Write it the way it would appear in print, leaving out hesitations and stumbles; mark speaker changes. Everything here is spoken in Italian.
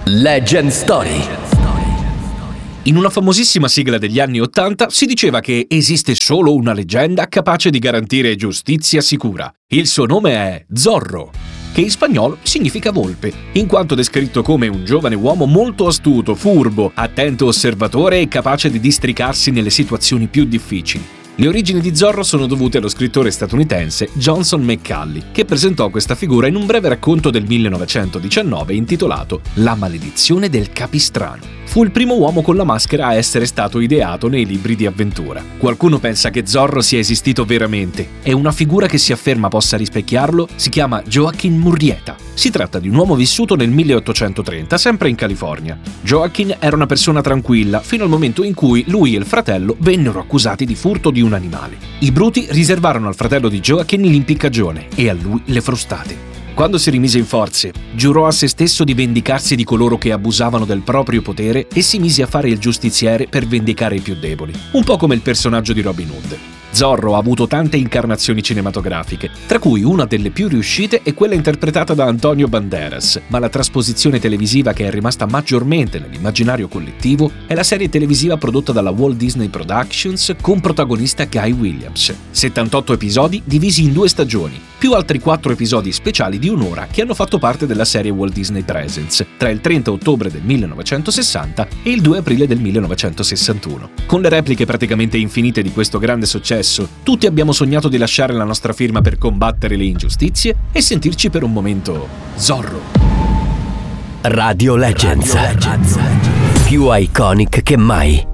Speaker 1: Legend Story.
Speaker 2: In una famosissima sigla degli anni '80 si diceva che esiste solo una leggenda capace di garantire giustizia sicura. Il suo nome è Zorro, che in spagnolo significa volpe, in quanto descritto come un giovane uomo molto astuto, furbo, attento osservatore e capace di districarsi nelle situazioni più difficili. Le origini di Zorro sono dovute allo scrittore statunitense Johnson McCulley, che presentò questa figura in un breve racconto del 1919 intitolato La maledizione del Capistrano. Fu il primo uomo con la maschera a essere stato ideato nei libri di avventura. Qualcuno pensa che Zorro sia esistito veramente e una figura che si afferma possa rispecchiarlo si chiama Joaquin Murrieta. Si tratta di un uomo vissuto nel 1830, sempre in California. Joaquin era una persona tranquilla fino al momento in cui lui e il fratello vennero accusati di furto di un animale. I bruti riservarono al fratello di Joaquin l'impiccagione e a lui le frustate. Quando si rimise in forze, giurò a se stesso di vendicarsi di coloro che abusavano del proprio potere e si mise a fare il giustiziere per vendicare i più deboli, un po' come il personaggio di Robin Hood. Zorro ha avuto tante incarnazioni cinematografiche, tra cui una delle più riuscite è quella interpretata da Antonio Banderas, ma la trasposizione televisiva che è rimasta maggiormente nell'immaginario collettivo è la serie televisiva prodotta dalla Walt Disney Productions con protagonista Guy Williams. 78 episodi divisi in 2 stagioni, più altri 4 episodi speciali di un'ora che hanno fatto parte della serie Walt Disney Presents tra il 30 ottobre del 1960 e il 2 aprile del 1961. Con le repliche praticamente infinite di questo grande successo, tutti abbiamo sognato di lasciare la nostra firma per combattere le ingiustizie e sentirci per un momento Zorro.
Speaker 1: Radio Legends. Più iconic che mai.